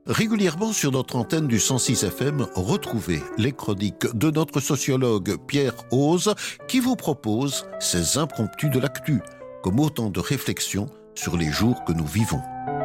Régulièrement sur notre antenne du 106 FM, retrouvez les chroniques de notre sociologue Pierre Ose qui vous propose ses impromptus de l'actu, comme autant de réflexions sur les jours que nous vivons.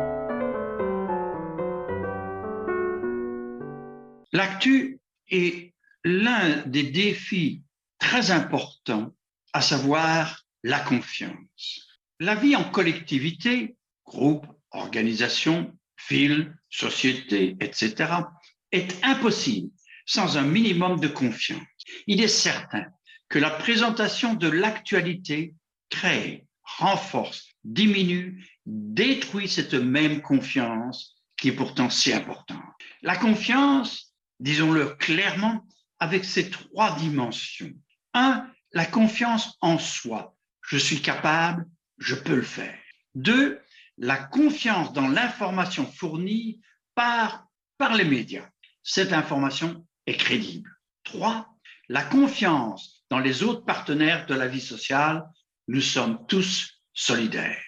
L'actu est l'un des défis très importants, à savoir la confiance. La vie en collectivité, groupe, organisation, ville, société, etc., est impossible sans un minimum de confiance. Il est certain que la présentation de l'actualité crée, renforce, diminue, détruit cette même confiance qui est pourtant si importante. La confiance, disons-le clairement, avec ses trois dimensions. 1, la confiance en soi. Je suis capable, je peux le faire. 2, la confiance dans l'information fournie par les médias. Cette information est crédible. 3, la confiance dans les autres partenaires de la vie sociale. Nous sommes tous solidaires.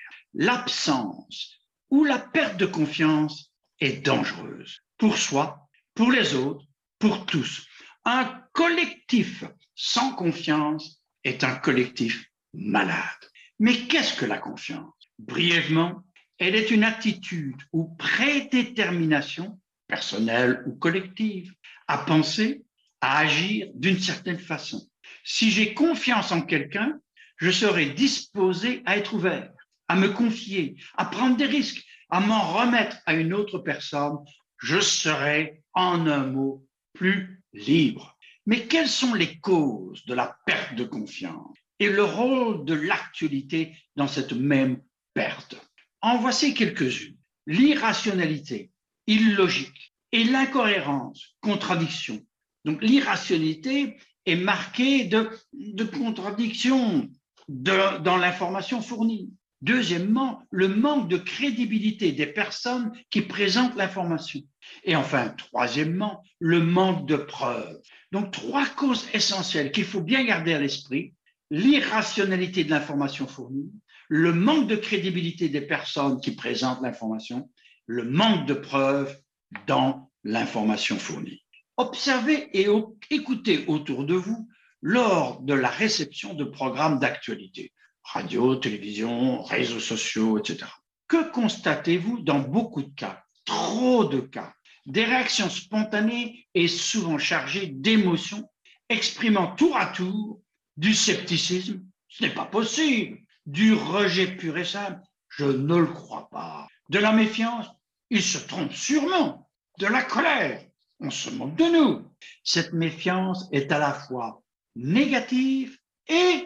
L'absence ou la perte de confiance est dangereuse pour soi, pour les autres, pour tous. Un collectif sans confiance est un collectif malade. Mais qu'est-ce que la confiance? Brièvement, elle est une attitude ou prédétermination, personnelle ou collective, à penser, à agir d'une certaine façon. Si j'ai confiance en quelqu'un, je serai disposé à être ouvert, à me confier, à prendre des risques, à m'en remettre à une autre personne. Je serai, en un mot, plus libre. Mais quelles sont les causes de la perte de confiance et le rôle de l'actualité dans cette même perte? En voici quelques-unes. L'irrationalité, illogique, et l'incohérence, contradiction. Donc l'irrationalité est marquée de contradictions dans l'information fournie. Deuxièmement, le manque de crédibilité des personnes qui présentent l'information. Et enfin, troisièmement, le manque de preuves. Donc, trois causes essentielles qu'il faut bien garder à l'esprit: l'irrationalité de l'information fournie, le manque de crédibilité des personnes qui présentent l'information, le manque de preuves dans l'information fournie. Observez et écoutez autour de vous lors de la réception de programmes d'actualité. Radio, télévision, réseaux sociaux, etc. Que constatez-vous dans beaucoup de cas? Trop de cas. Des réactions spontanées et souvent chargées d'émotions, exprimant tour à tour du scepticisme. Ce n'est pas possible. Du rejet pur et simple. Je ne le crois pas. De la méfiance. Il se trompe sûrement. De la colère. On se moque de nous. Cette méfiance est à la fois négative et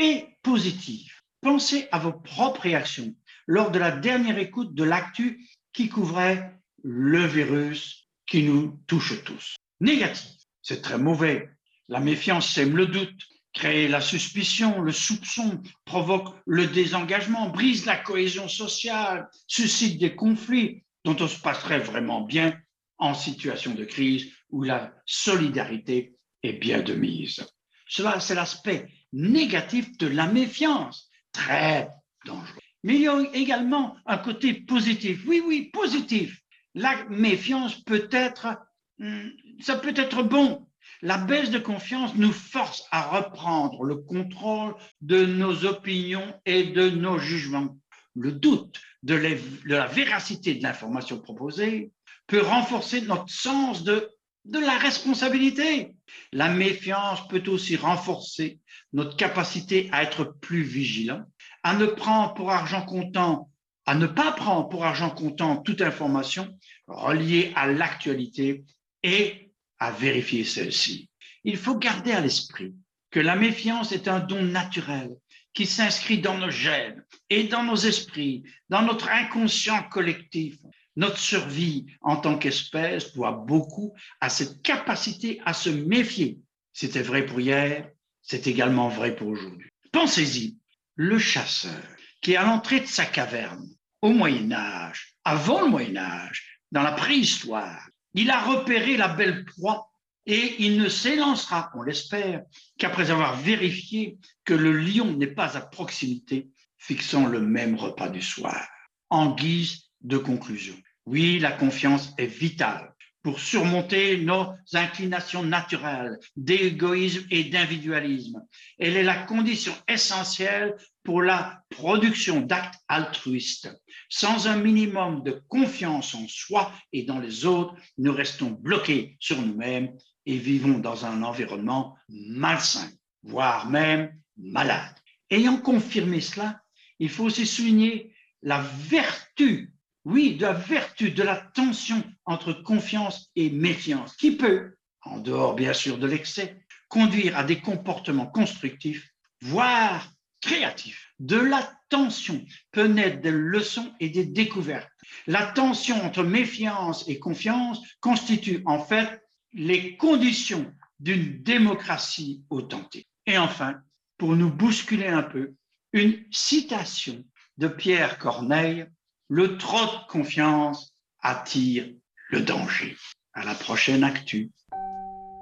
positive. Pensez à vos propres réactions lors de la dernière écoute de l'actu qui couvrait le virus qui nous touche tous. Négative, c'est très mauvais. La méfiance sème le doute, crée la suspicion, le soupçon, provoque le désengagement, brise la cohésion sociale, suscite des conflits dont on se passerait vraiment bien en situation de crise où la solidarité est bien de mise. Cela, c'est l'aspect négatif de la méfiance, très dangereux. Mais il y a également un côté positif. Oui, positif. La méfiance ça peut être bon. La baisse de confiance nous force à reprendre le contrôle de nos opinions et de nos jugements. Le doute de la véracité de l'information proposée peut renforcer notre sens de la responsabilité. La méfiance peut aussi renforcer notre capacité à être plus vigilant, à ne pas prendre pour argent comptant toute information reliée à l'actualité et à vérifier celle-ci. Il faut garder à l'esprit que la méfiance est un don naturel qui s'inscrit dans nos gènes et dans nos esprits, dans notre inconscient collectif. Notre survie en tant qu'espèce doit beaucoup à cette capacité à se méfier. C'était vrai pour hier, c'est également vrai pour aujourd'hui. Pensez-y, le chasseur qui est à l'entrée de sa caverne, au Moyen-Âge, avant le Moyen-Âge, dans la préhistoire, il a repéré la belle proie et il ne s'élancera, on l'espère, qu'après avoir vérifié que le lion n'est pas à proximité, fixant le même repas du soir. En guise de conclusion, Oui, la confiance est vitale pour surmonter nos inclinations naturelles d'égoïsme et d'individualisme. Elle est la condition essentielle pour la production d'actes altruistes. Sans un minimum de confiance en soi et dans les autres, nous restons bloqués sur nous-mêmes et vivons dans un environnement malsain, voire même malade. Ayant confirmé cela, il faut aussi souligner la vertu, oui, la vertu de la tension entre confiance et méfiance, qui peut, en dehors bien sûr de l'excès, conduire à des comportements constructifs, voire créatifs. De la tension peut naître des leçons et des découvertes. La tension entre méfiance et confiance constitue en fait les conditions d'une démocratie authentique. Et enfin, pour nous bousculer un peu, une citation de Pierre Corneille: le trop de confiance attire le danger. À la prochaine actu.